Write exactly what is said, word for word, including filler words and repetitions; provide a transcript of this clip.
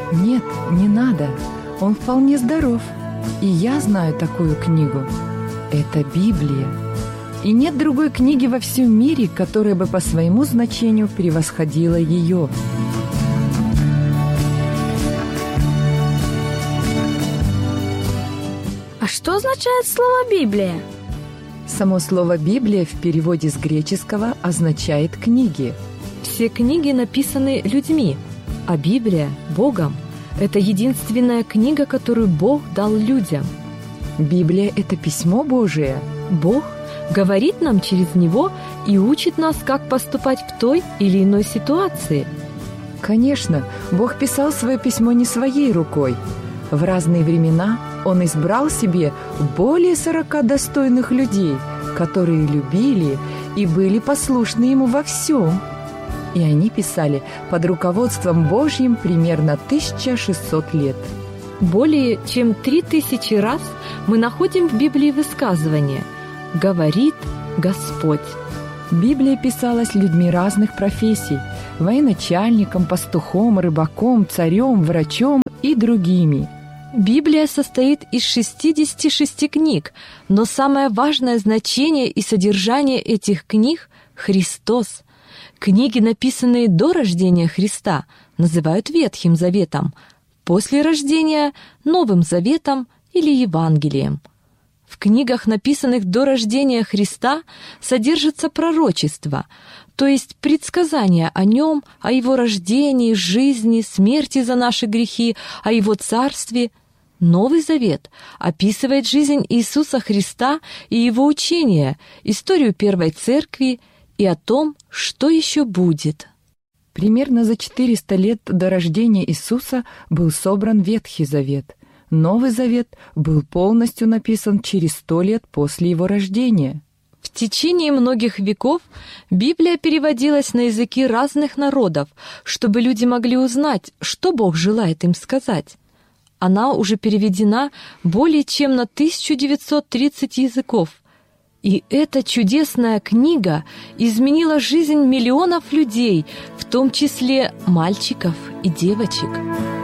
Нет, не надо. Он вполне здоров. И я знаю такую книгу. Это Библия. И нет другой книги во всем мире, которая бы по своему значению превосходила ее. А что означает слово «Библия»? Само слово «Библия» в переводе с греческого означает «книги». Все книги написаны людьми, а Библия – Богом. Это единственная книга, которую Бог дал людям. Библия – это письмо Божие. Бог говорит нам через него и учит нас, как поступать в той или иной ситуации. Конечно, Бог писал свое письмо не своей рукой. В разные времена Он избрал себе более сорока достойных людей, которые любили и были послушны Ему во всем. И они писали под руководством Божьим примерно тысяча шестьсот лет. Более чем три тысячи раз мы находим в Библии высказывание «Говорит Господь». Библия писалась людьми разных профессий – военачальником, пастухом, рыбаком, царем, врачом и другими. Библия состоит из шестидесяти шести книг, но самое важное значение и содержание этих книг – Христос. Книги, написанные до рождения Христа, называют Ветхим Заветом, после рождения – Новым Заветом или Евангелием. В книгах, написанных до рождения Христа, содержится пророчество, то есть предсказания о Нем, о Его рождении, жизни, смерти за наши грехи, о Его царстве. Новый Завет описывает жизнь Иисуса Христа и Его учения, историю Первой Церкви и о том, что еще будет. Примерно за четыреста лет до рождения Иисуса был собран Ветхий Завет. Новый Завет был полностью написан через сто лет после его рождения. В течение многих веков Библия переводилась на языки разных народов, чтобы люди могли узнать, что Бог желает им сказать. Она уже переведена более чем на тысяча девятьсот тридцать языков. И эта чудесная книга изменила жизнь миллионов людей, в том числе мальчиков и девочек.